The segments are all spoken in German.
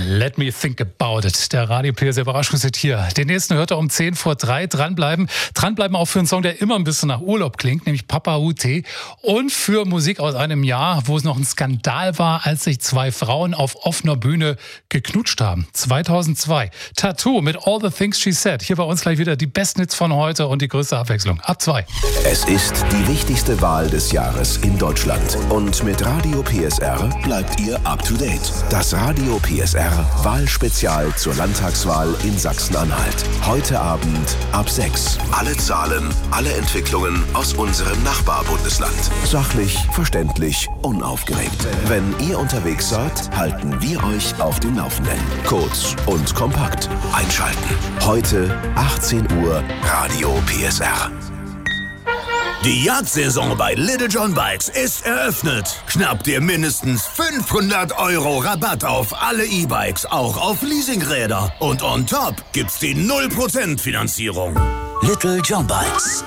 Let me think about it. Der Radio PSR Überraschungshit hier. Den nächsten hört er um 10 vor 3. Dranbleiben auch für einen Song, der immer ein bisschen nach Urlaub klingt, nämlich Papa Ute. Und für Musik aus einem Jahr, wo es noch ein Skandal war, als sich zwei Frauen auf offener Bühne geknutscht haben. 2002. Tattoo mit All the Things She Said. Hier bei uns gleich wieder die besten Hits von heute und die größte Abwechslung. Ab 2. Es ist die wichtigste Wahl des Jahres in Deutschland. Und mit Radio PSR bleibt ihr up to date. Das Radio PSR Wahlspezial zur Landtagswahl in Sachsen-Anhalt. Heute Abend ab 6. Alle Zahlen, alle Entwicklungen aus unserem Nachbarbundesland. Sachlich, verständlich, unaufgeregt. Wenn ihr unterwegs seid, halten wir euch auf dem Laufenden. Kurz und kompakt. Einschalten. Heute 18 Uhr Radio PSR. Die Jagdsaison bei Little John Bikes ist eröffnet. Schnapp dir mindestens 500 € Rabatt auf alle E-Bikes, auch auf Leasingräder. Und on top gibt's die 0% Finanzierung. Little John Bikes.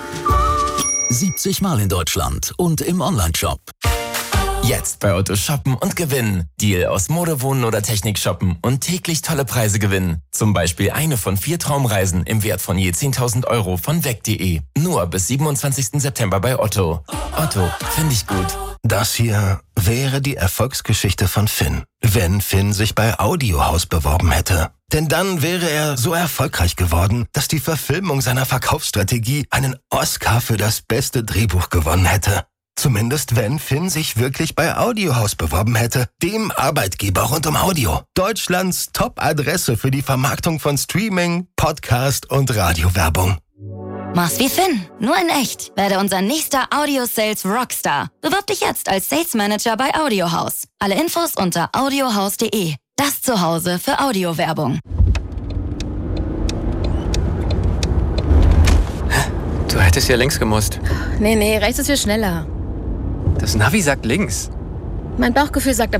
70 Mal in Deutschland und im Onlineshop. Jetzt bei Otto shoppen und gewinnen. Deal aus Mode, Wohnen oder Technik shoppen und täglich tolle Preise gewinnen. Zum Beispiel eine von 4 Traumreisen im Wert von je 10.000 € von weg.de. Nur bis 27. September bei Otto. Otto, finde ich gut. Das hier wäre die Erfolgsgeschichte von Finn, wenn Finn sich bei Audiohaus beworben hätte. Denn dann wäre er so erfolgreich geworden, dass die Verfilmung seiner Verkaufsstrategie einen Oscar für das beste Drehbuch gewonnen hätte. Zumindest wenn Finn sich wirklich bei Audiohaus beworben hätte, dem Arbeitgeber rund um Audio. Deutschlands Top-Adresse für die Vermarktung von Streaming, Podcast und Radiowerbung. Mach's wie Finn, nur in echt. Werde unser nächster Audio-Sales Rockstar. Bewirb dich jetzt als Sales Manager bei Audiohaus. Alle Infos unter audiohaus.de. Das Zuhause für Audiowerbung. Du hättest ja links gemusst. Nee, rechts ist viel schneller. Das Navi sagt links. Mein Bauchgefühl sagt aber